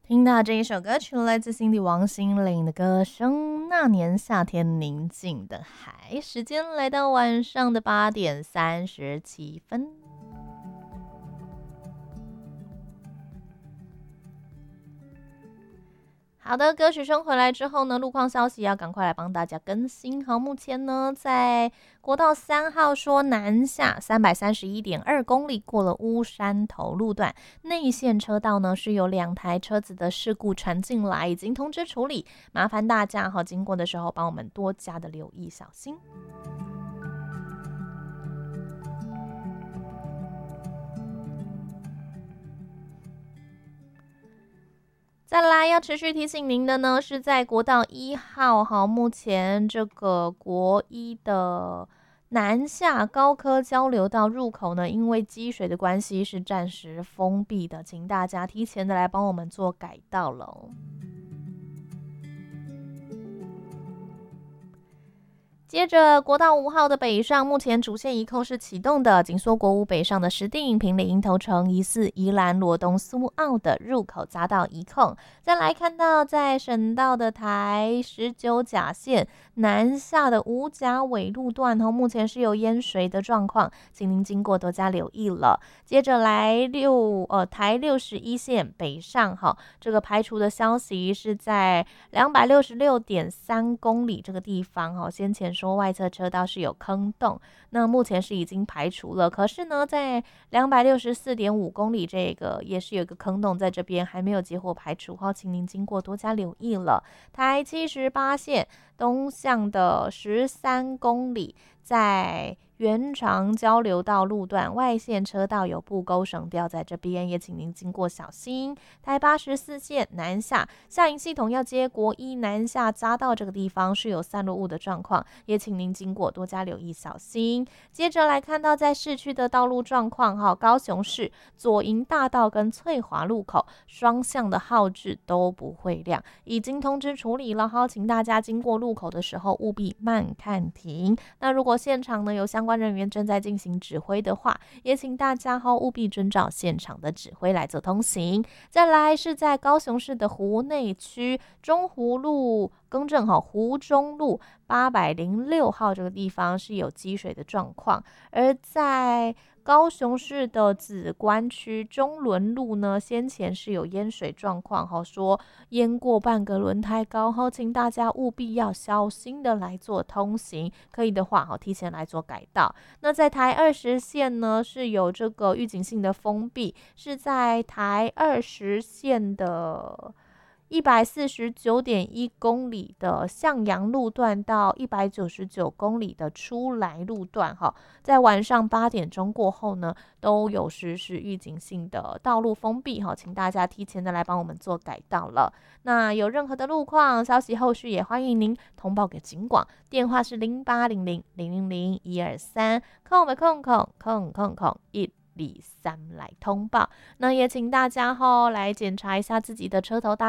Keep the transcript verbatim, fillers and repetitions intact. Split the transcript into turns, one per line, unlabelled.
听到这一首歌曲来自 Cindy 王心凌的歌声《那年夏天宁静的海》，时间来到晚上的八点三十七分。好的，歌曲声回来之后呢，路况消息要赶快来帮大家更新。好，目前呢，在国道三号说南下三百三十一点二公里，过了乌山头路段，内线车道呢是有两台车子的事故传进来，已经通知处理，麻烦大家哈，经过的时候帮我们多加的留意，小心。再来要持续提醒您的呢，是在国道一号哈，目前这个国一的南下高科交流道入口呢，因为积水的关系是暂时封闭的，请大家提前的来帮我们做改道喽。接着，国道五号的北上，目前主线一控是启动的，紧缩国五北上的石碇、平林、营头城、宜四、宜兰、罗东、苏澳的入口匝道一控。再来看到，在省道的台十九甲线南下的五甲尾路段，目前是有淹水的状况，请您经过多加留意了。接着来六呃台六十一线北上，哈，这个排除的消息是在两百六十六点三公里这个地方，哈，先前说外侧车道是有坑洞，那目前是已经排除了。可是呢，在两百六十四点五公里这个也是有一个坑洞在这边，还没有结果排除，好，请您经过多加留意了。台七十八线东向的十三公里，在原长交流道路段外线车道有布钩绳吊在这边，也请您经过小心。台八十四线南下下营系统要接国一南下匝道这个地方是有散落物的状况，也请您经过多加留意小心。接着来看到在市区的道路状况，哈，高雄市左营大道跟翠华路口双向的号志都不会亮，已经通知处理了，哈，请大家经过路口的时候务必慢看停。那如果现场呢有相关人员正在进行指挥的话，也请大家哈务必遵照现场的指挥来做通行。再来是在高雄市的湖内区中湖路更正哈，湖中路八百零六号这个地方是有积水的状况，而在高雄市的梓官区中仑路呢，先前是有淹水状况，哈，说淹过半个轮胎高，哈，请大家务必要小心的来做通行，可以的话，哈，提前来做改道。那在台二十线呢，是有这个预警性的封闭，是在台二十线的一百四十九点一公里的向阳路段到一百九十九公里的出来路段，哈，在晚上八点钟过后呢，都有实施预警性的道路封闭，哈，请大家提前的来帮我们做改道了。那有任何的路况消息，后续也欢迎您通报给警广，电话是零八零零零零零一二三，空没空空空空空一。二三来通报，那也请大家吼来检查一下自己的车头大